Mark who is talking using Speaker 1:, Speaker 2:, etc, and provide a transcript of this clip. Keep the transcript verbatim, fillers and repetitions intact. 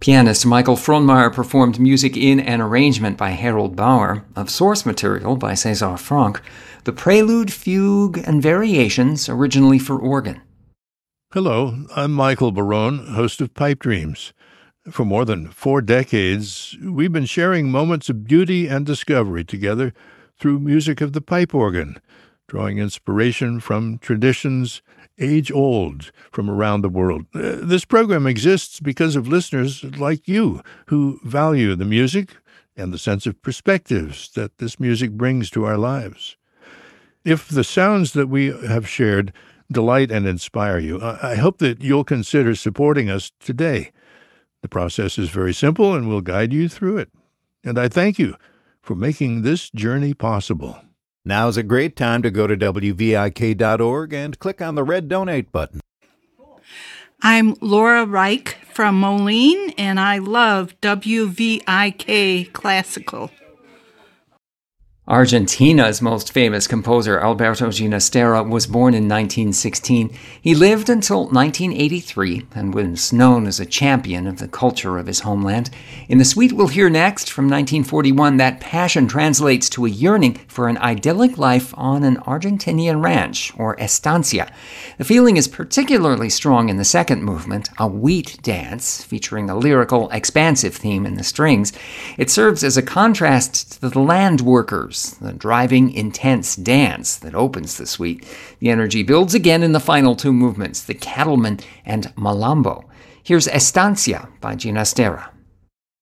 Speaker 1: Pianist Michael Frohnmayer performed music in an arrangement by Harold Bauer of source material by César Franck, the Prelude, Fugue, and Variations originally for organ.
Speaker 2: Hello, I'm Michael Barone, host of Pipe Dreams. For more than four decades, we've been sharing moments of beauty and discovery together through music of the pipe organ, drawing inspiration from traditions age-old from around the world. Uh, this program exists because of listeners like you who value the music and the sense of perspectives that this music brings to our lives. If the sounds that we have shared delight and inspire you, I hope that you'll consider supporting us today. The process is very simple and we'll guide you through it. And I thank you for making this journey possible.
Speaker 3: Now's a great time to go to W V I K dot org and click on the red donate button.
Speaker 4: I'm Laura Reich from Moline, and I love W V I K Classical.
Speaker 1: Argentina's most famous composer, Alberto Ginastera, was born in nineteen sixteen. He lived until nineteen eighty-three and was known as a champion of the culture of his homeland. In the suite we'll hear next, from nineteen forty-one, that passion translates to a yearning for an idyllic life on an Argentinian ranch, or estancia. The feeling is particularly strong in the second movement, a wheat dance, featuring a lyrical, expansive theme in the strings. It serves as a contrast to the land workers, the driving, intense dance that opens the suite. The energy builds again in the final two movements, the cattleman and malambo. Here's Estancia by Ginastera.